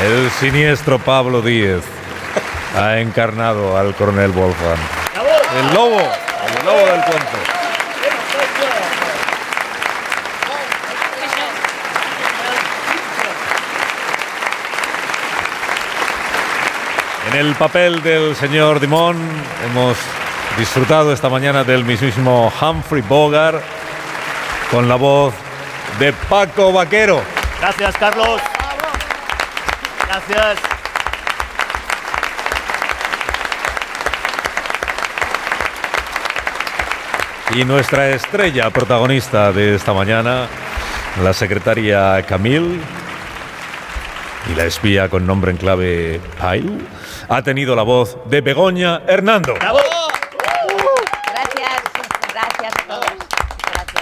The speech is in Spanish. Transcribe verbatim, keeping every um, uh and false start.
El siniestro Pablo Díez ha encarnado al coronel Wolfgang. El lobo, el lobo del cuento. En el papel del señor Dimon hemos disfrutado esta mañana del mismísimo Humphrey Bogart con la voz de Paco Vaquero. Gracias, Carlos. Gracias. Y nuestra estrella protagonista de esta mañana, la secretaria Camille y la espía con nombre en clave Pyle, ha tenido la voz de Begoña Hernando. ¡Bravo!